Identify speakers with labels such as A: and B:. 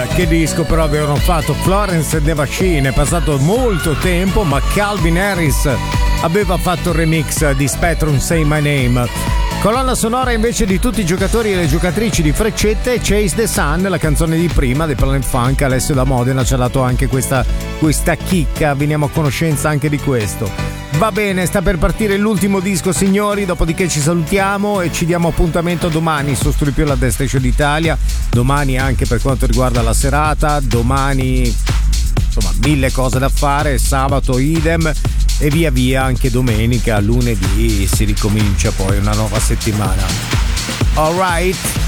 A: Che disco però avevano fatto? Florence and the Machine. È passato molto tempo, ma Calvin Harris aveva fatto il remix di Spectrum Say My Name. Colonna sonora invece di tutti i giocatori e le giocatrici di freccette, Chase the Sun, la canzone di prima dei Planet Funk. Alessio da Modena ci ha dato anche questa chicca, veniamo a conoscenza anche di questo. Va bene, sta per partire l'ultimo disco, signori, dopodiché ci salutiamo e ci diamo appuntamento domani su Studio La Dance Station d'Italia. Domani anche per quanto riguarda la serata, domani insomma 1000 cose da fare, sabato idem e via via anche domenica, lunedì si ricomincia poi una nuova settimana. Alright?